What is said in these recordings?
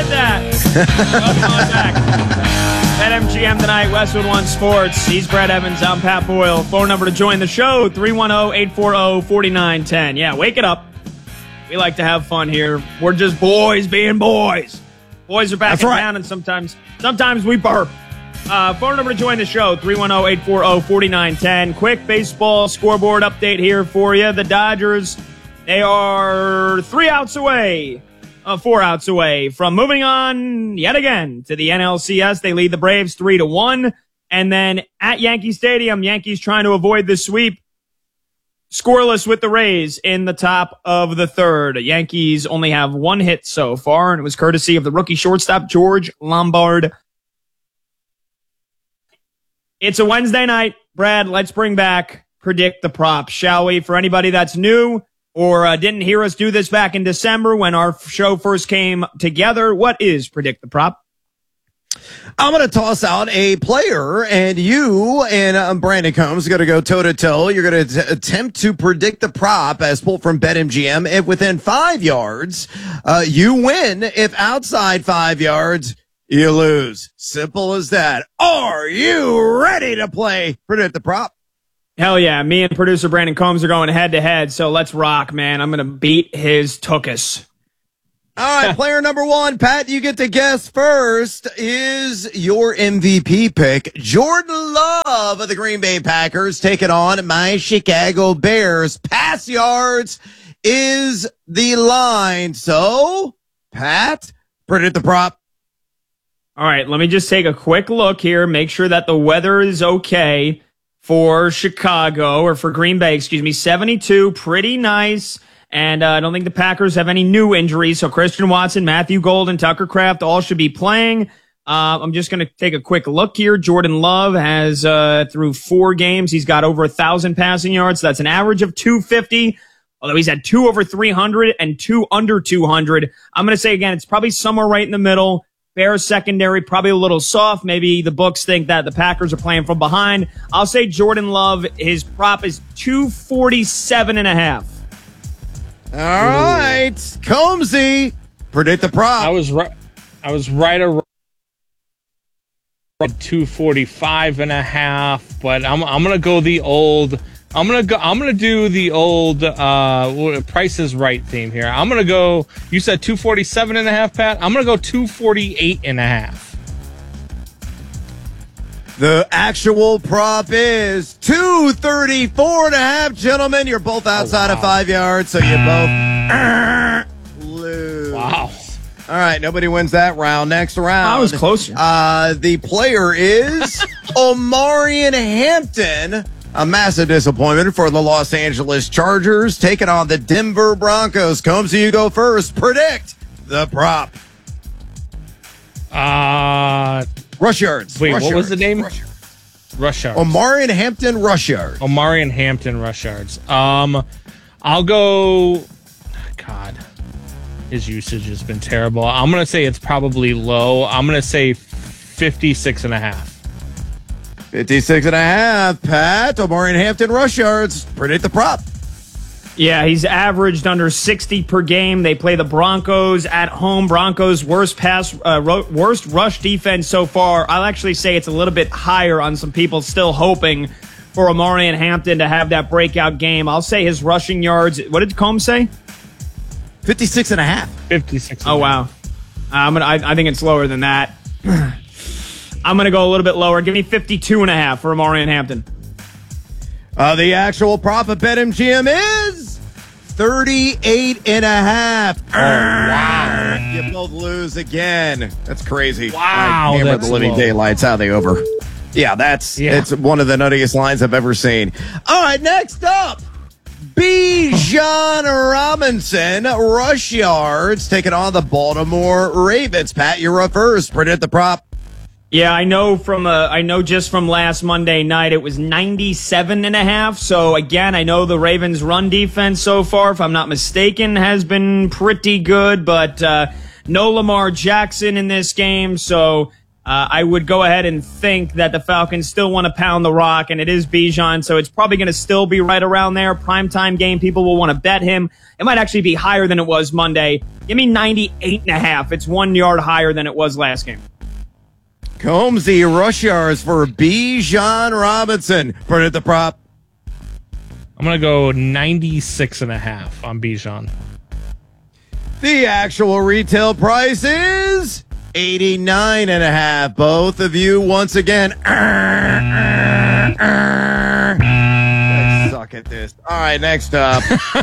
at that. Welcome on back. BetMGM tonight, Westwood One Sports. He's Brad Evans. I'm Pat Boyle. Phone number to join the show, 310-840-4910. Yeah, wake it up. We like to have fun here. We're just boys being boys. Boys are back in town, and sometimes we burp. Phone number to join the show, 310-840-4910. Quick baseball scoreboard update here for you. The Dodgers, they are 4 outs away from moving on yet again to the NLCS. They lead the Braves 3-1. And then at Yankee Stadium, Yankees trying to avoid the sweep. Scoreless with the Rays in the top of the third. Yankees only have 1 hit so far, and it was courtesy of the rookie shortstop, George Lombard. It's a Wednesday night. Brad, let's bring back Predict the Prop, shall we? For anybody that's new or didn't hear us do this back in December when our show first came together, what is Predict the Prop? I'm going to toss out a player, and you and Brandon Combs are going to go toe-to-toe. You're going to attempt to predict the prop as pulled from BetMGM. If within 5 yards, you win. If outside 5 yards, you lose. Simple as that. Are you ready to play Predict the Prop? Hell yeah. Me and producer Brandon Combs are going head-to-head, so let's rock, man. I'm going to beat his tuchus. All right, player number 1, Pat, you get to guess first. Is your MVP pick Jordan Love of the Green Bay Packers taking on my Chicago Bears? Pass yards is the line. So, Pat, predict the prop. All right, let me just take a quick look here, make sure that the weather is okay for Chicago, or for Green Bay, 72, pretty nice. And I don't think the Packers have any new injuries. So Christian Watson, Matthew Golden, Tucker Kraft all should be playing. I'm just going to take a quick look here. Jordan Love has, through 4 games, he's got over 1,000 passing yards. That's an average of 250. Although he's had 2 over 300 and 2 under 200. I'm going to say again, it's probably somewhere right in the middle. Bears secondary, probably a little soft. Maybe the books think that the Packers are playing from behind. I'll say Jordan Love, his prop is 247.5. All right, Combsy, predict the prop. I was right around 245.5, but I'm gonna go the old. I'm gonna do the old Price is Right theme here. I'm gonna go. You said 247.5, Pat. I'm gonna go 248.5. The actual prop is 234.5, gentlemen. You're both outside of 5 yards, so you both lose. Wow. All right, nobody wins that round. Next round. I was closer. The player is Omarion Hampton. A massive disappointment for the Los Angeles Chargers, taking on the Denver Broncos. Combs, you go first. Predict the prop. Rush yards. Wait, rush what yards. was the name? Rush yards. Omarion Hampton rush yards. Omarion Hampton rush yards. I'll go. God, his usage has been terrible. I'm gonna say it's probably low. I'm gonna say 56.5. 56.5. Pat, Omarion Hampton rush yards. Predict the prop. Yeah, he's averaged under 60 per game. They play the Broncos at home. Broncos worst rush defense so far. I'll actually say it's a little bit higher on some people still hoping for Omarion Hampton to have that breakout game. I'll say his rushing yards. What did Combs say? 56.5. 56. Oh wow. I think it's lower than that. I'm gonna go a little bit lower. Give me 52.5 for Omarion Hampton. The actual prop of BetMGM is 38.5. Oh, wow. You both lose again. That's crazy. Wow. Hammer That's the living low. daylights out of the over. Yeah, it's one of the nuttiest lines I've ever seen. All right, next up, Bijan Robinson, rush yards, taking on the Baltimore Ravens. Pat, you're up first. Predict the prop. Yeah, I know just from last Monday night, it was 97.5. So again, I know the Ravens run defense so far, if I'm not mistaken, has been pretty good, but no Lamar Jackson in this game. So I would go ahead and think that the Falcons still want to pound the rock, and it is Bijan, so it's probably going to still be right around there. Primetime game, people will want to bet him. It might actually be higher than it was Monday. Give me 98.5. It's 1 yard higher than it was last game. Combsy, rush yards for Bijan Robinson. Predict the prop. I'm going to go 96.5 on Bijan. The actual retail price is 89.5. Both of you once again. I suck at this. All right, next up.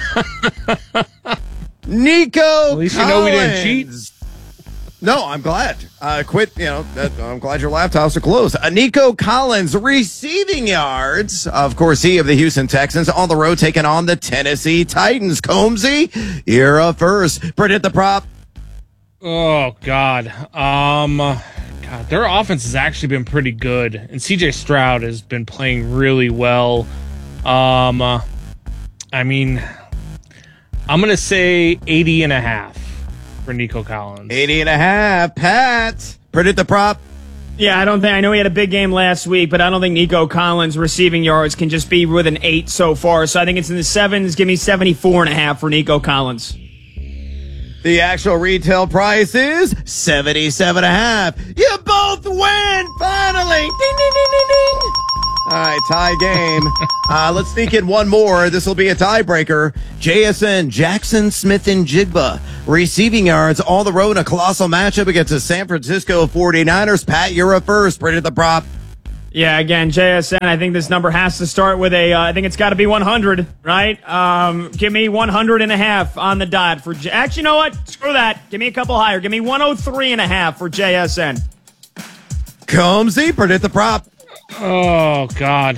Nico At least Collins. you know we didn't cheat. No, I'm glad. I'm glad your laptops are closed. Nico Collins receiving yards. Of course, he of the Houston Texans on the road taking on the Tennessee Titans. Combsy, you're up first. Predict the prop. Oh, God. Their offense has actually been pretty good, and C.J. Stroud has been playing really well. I'm going to say 80.5 for Nico Collins. 80.5. Pat, predict the prop. Yeah, I know he had a big game last week, but I don't think Nico Collins' receiving yards can just be with an 8 so far. So I think it's in the 7s. Give me 74.5 for Nico Collins. The actual retail price is 77.5. You both win, finally. Ding, ding, ding, ding, ding. All right, tie game. Let's sneak in one more. This will be a tiebreaker. JSN, Jackson Smith and Jigba. Receiving yards all the road in a colossal matchup against the San Francisco 49ers. Pat, you're up first. Predict the prop. Yeah, again, JSN, I think this number has to start with I think it's got to be 100, right? Give me 100.5 on the dot for actually, you know what? Screw that. Give me a couple higher. Give me 103.5 for JSN. Combsy, predict the prop. Oh, God.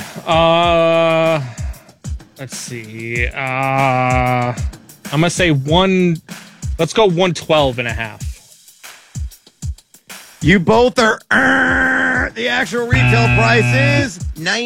Let's see. I'm going to say let's go 112.5. You both are the actual retail price is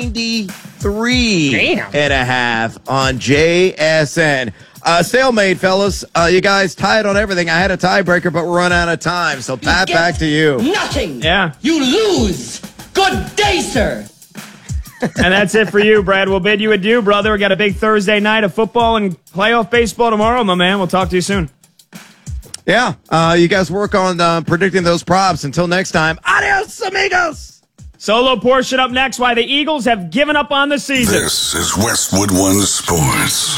93.5 on JSN. Stalemate, fellas. You guys tied on everything. I had a tiebreaker, but we're running out of time. So, Pat, back to you. Nothing. Yeah. You lose. Good day, sir. And that's it for you, Brad. We'll bid you adieu, brother. We got a big Thursday night of football and playoff baseball tomorrow, my man. We'll talk to you soon. Yeah, you guys work on predicting those props. Until next time, adios, amigos. Solo portion up next, why the Eagles have given up on the season. This is Westwood One Sports.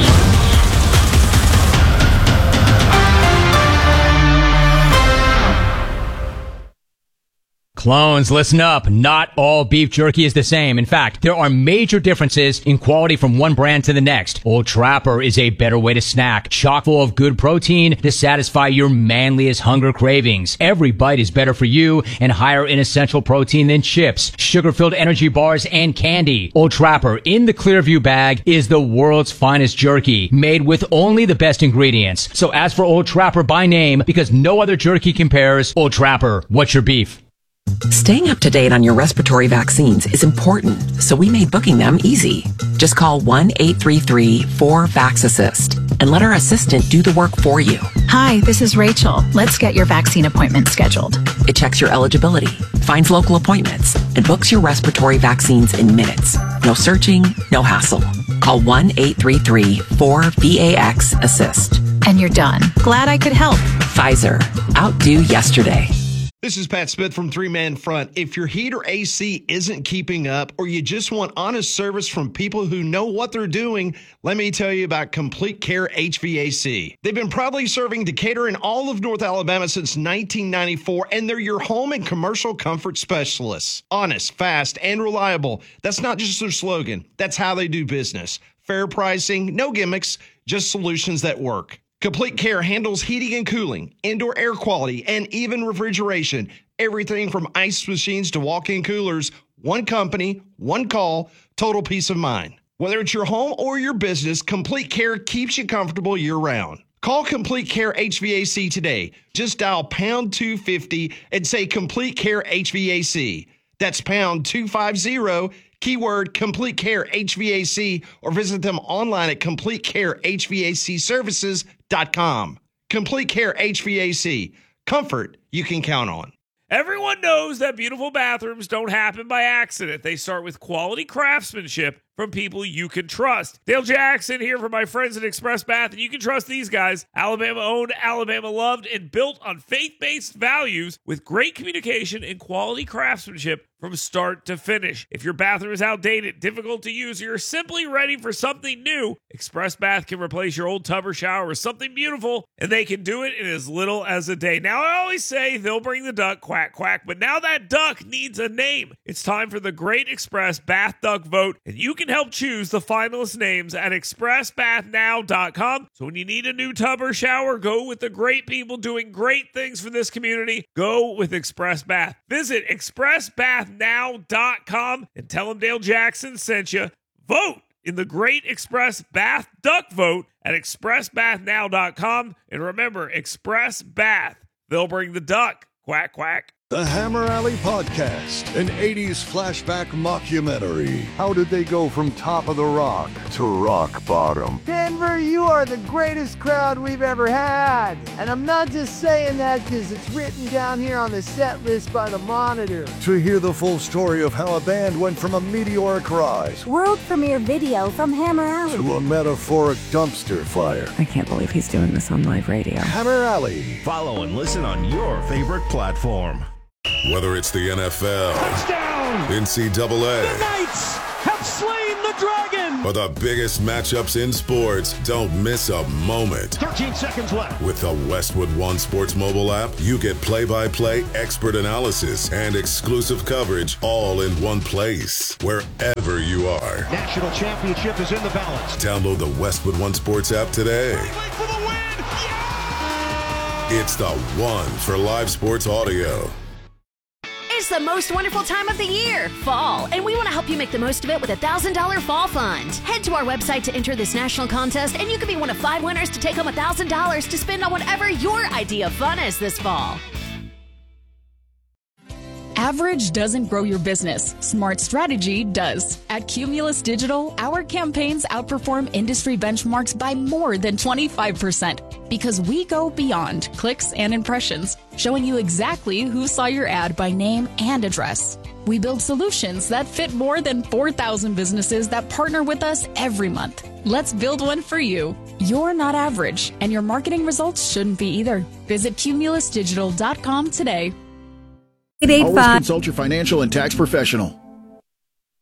Clones, listen up. Not all beef jerky is the same. In fact, there are major differences in quality from one brand to the next. Old Trapper is a better way to snack, chock full of good protein to satisfy your manliest hunger cravings. Every bite is better for you and higher in essential protein than chips, sugar-filled energy bars, and candy. Old Trapper in the Clearview bag is the world's finest jerky, made with only the best ingredients. So ask for Old Trapper by name because no other jerky compares. Old Trapper, what's your beef? Staying up to date on your respiratory vaccines is important, so we made booking them easy. Just call 1-833-4VAX-ASSIST and let our assistant do the work for you. Hi, this is Rachel. Let's get your vaccine appointment scheduled. It checks your eligibility, finds local appointments, and books your respiratory vaccines in minutes. No searching, no hassle. Call 1-833-4VAX-ASSIST. And you're done. Glad I could help. Pfizer. Outdo yesterday. This is Pat Smith from Three Man Front. If your heat or AC isn't keeping up, or you just want honest service from people who know what they're doing, let me tell you about Complete Care HVAC. They've been proudly serving Decatur and all of North Alabama since 1994, and they're your home and commercial comfort specialists. Honest, fast, and reliable. That's not just their slogan. That's how they do business. Fair pricing, no gimmicks, just solutions that work. Complete Care handles heating and cooling, indoor air quality, and even refrigeration. Everything from ice machines to walk-in coolers. One company, one call, total peace of mind. Whether it's your home or your business, Complete Care keeps you comfortable year-round. Call Complete Care HVAC today. Just dial pound 250 and say Complete Care HVAC. That's pound 250, keyword Complete Care HVAC, or visit them online at CompleteCareHVACServices.com. Complete Care HVAC. Comfort you can count on. Everyone knows that beautiful bathrooms don't happen by accident. They start with quality craftsmanship from people you can trust. Dale Jackson here for my friends at Express Bath, and you can trust these guys. Alabama owned, Alabama loved, and built on faith-based values with great communication and quality craftsmanship from start to finish. If your bathroom is outdated, difficult to use, or you're simply ready for something new, Express Bath can replace your old tub or shower with something beautiful, and they can do it in as little as a day. Now, I always say they'll bring the duck, quack, quack, but now that duck needs a name. It's time for the Great Express Bath Duck Vote, and you can help choose the finalist names at expressbathnow.com. So when you need a new tub or shower, go with the great people doing great things for this community. Go with Express Bath. Visit expressbathnow.com and tell them Dale Jackson sent you. Vote in the Great Express Bath Duck Vote at expressbathnow.com. And remember, Express Bath. They'll bring the duck. Quack, quack. The Hammer Alley Podcast, an 80s flashback mockumentary. How did they go from top of the rock to rock bottom? Denver, you are the greatest crowd we've ever had. And I'm not just saying that because it's written down here on the set list by the Monitor. To hear the full story of how a band went from a meteoric rise, world premiere video from Hammer Alley, to a metaphoric dumpster fire. I can't believe he's doing this on live radio. Hammer Alley. Follow and listen on your favorite platform. Whether it's the NFL, touchdown, NCAA, the Knights have slain the dragon, or the biggest matchups in sports, don't miss a moment. 13 seconds left. With the Westwood One Sports mobile app, you get play-by-play, expert analysis, and exclusive coverage all in one place, wherever you are. National championship is in the balance. Download the Westwood One Sports app today. For the win. Yeah! It's the one for live sports audio. It's the most wonderful time of the year, fall, and we want to help you make the most of it with a $1,000 fall fund. Head to our website to enter this national contest, and you could be one of 5 winners to take home $1,000 to spend on whatever your idea of fun is this fall. Average doesn't grow your business. Smart strategy does. At Cumulus Digital, our campaigns outperform industry benchmarks by more than 25% because we go beyond clicks and impressions, showing you exactly who saw your ad by name and address. We build solutions that fit more than 4,000 businesses that partner with us every month. Let's build one for you. You're not average, and your marketing results shouldn't be either. Visit cumulusdigital.com today. Always consult your financial and tax professional.